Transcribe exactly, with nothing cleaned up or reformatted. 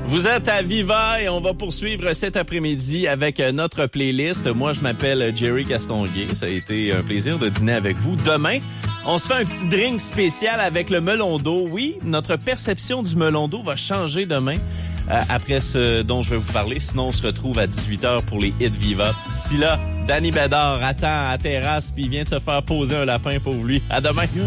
Vous êtes à Viva et on va poursuivre cet après-midi avec notre playlist. Moi, je m'appelle Jerry Castonguay. Ça a été un plaisir de dîner avec vous. Demain, on se fait un petit drink spécial avec le melon d'eau. Oui, notre perception du melon d'eau va changer demain euh, après ce dont je vais vous parler. Sinon, on se retrouve à dix-huit heures pour les hits Viva. D'ici là, Danny Bédard attend à la terrasse puis il vient de se faire poser un lapin pour lui. À demain.